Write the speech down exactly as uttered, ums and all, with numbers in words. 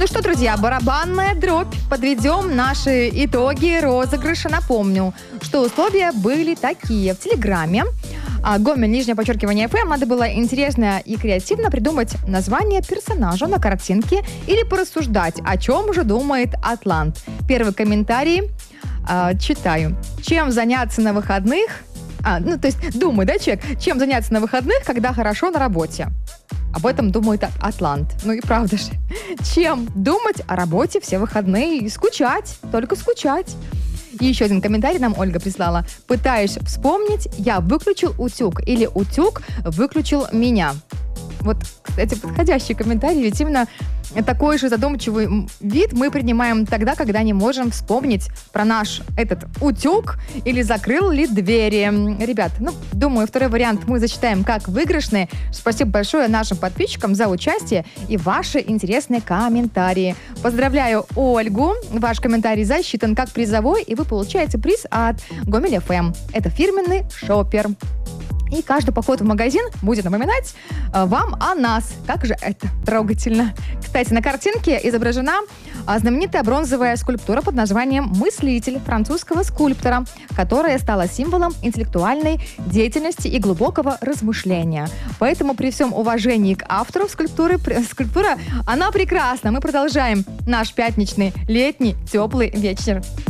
что, друзья, барабанная дробь. Подведем наши итоги розыгрыша. Напомню, что условия были такие. В Телеграме Гомель, нижнее подчеркивание эф эм, надо было интересно и креативно придумать название персонажа на картинке или порассуждать, о чем же думает Атлант. Первый комментарий э, читаю. Чем заняться на выходных? А, ну, то есть думай, да, человек, чем заняться на выходных, когда хорошо на работе? Об этом думает Атлант. Ну и правда же. Чем думать о работе все выходные и скучать, только скучать. И еще один комментарий нам Ольга прислала. Пытаюсь вспомнить, я выключил утюг или утюг выключил меня. Вот, кстати, подходящий комментарий, ведь именно такой же задумчивый вид мы принимаем тогда, когда не можем вспомнить про наш этот утюг или закрыл ли двери. Ребят, ну, думаю, второй вариант мы засчитаем как выигрышный. Спасибо большое нашим подписчикам за участие и ваши интересные комментарии. Поздравляю Ольгу. Ваш комментарий засчитан как призовой, и вы получаете приз от Гомель эф эм. Это фирменный шопер. И каждый поход в магазин будет напоминать э, вам о нас. Как же это трогательно. Кстати, на картинке изображена э, знаменитая бронзовая скульптура под названием «Мыслитель» французского скульптора, которая стала символом интеллектуальной деятельности и глубокого размышления. Поэтому при всем уважении к автору скульптуры, скульптура, она прекрасна. Мы продолжаем наш пятничный, летний, теплый вечер.